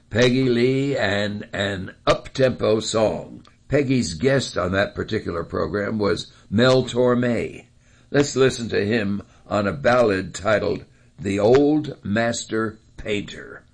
Peggy Lee and an up-tempo song. Peggy's guest on that particular program was Mel Torme. Let's listen to him on a ballad titled The Old Master Painter.